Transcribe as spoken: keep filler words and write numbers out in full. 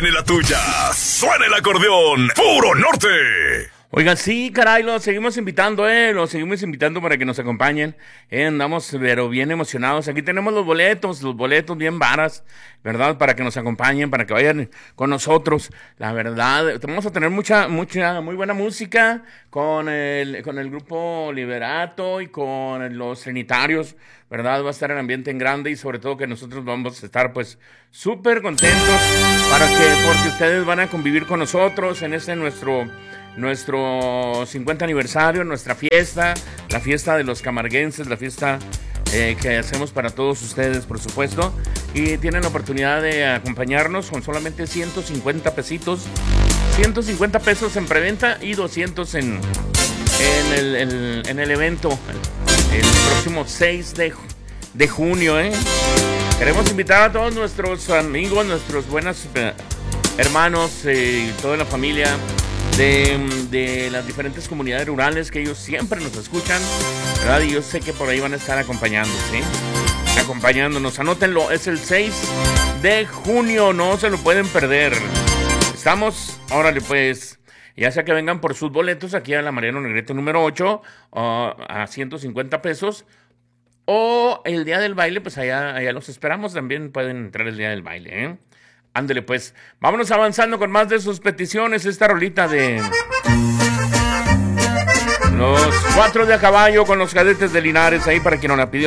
viene la tuya. Suena el acordeón. ¡Puro norte! Oigan, sí, caray, los seguimos invitando, eh, los seguimos invitando para que nos acompañen, eh, andamos, pero bien emocionados. Aquí tenemos los boletos, los boletos bien varas, ¿verdad? Para que nos acompañen, para que vayan con nosotros. La verdad, vamos a tener mucha, mucha, muy buena música con el, con el grupo Liberato y con los Trinitarios, ¿verdad? Va a estar el ambiente en grande y sobre todo que nosotros vamos a estar, pues, súper contentos para que, porque ustedes van a convivir con nosotros en este nuestro... nuestro cincuenta aniversario, nuestra fiesta, la fiesta de los camarguenses, la fiesta eh, que hacemos para todos ustedes, por supuesto, y tienen la oportunidad de acompañarnos con solamente ciento cincuenta pesitos, ciento cincuenta pesos en preventa y doscientos en, en, el, el, en el evento, el, el próximo seis de junio, ¿eh? Queremos invitar a todos nuestros amigos, nuestros buenos eh, hermanos eh, y toda la familia De, de las diferentes comunidades rurales que ellos siempre nos escuchan, ¿verdad? Y yo sé que por ahí van a estar acompañándonos, ¿sí? Acompañándonos, anótenlo, es el seis de junio, no se lo pueden perder. Estamos, órale pues, ya sea que vengan por sus boletos aquí a la Mariano Negrete número ocho, uh, a ciento cincuenta pesos, o el día del baile, pues allá, allá los esperamos, también pueden entrar el día del baile, ¿eh? Ándele pues, vámonos avanzando con más de sus peticiones. Esta rolita de los cuatro de a caballo con los cadetes de Linares, ahí para quien no la pidió.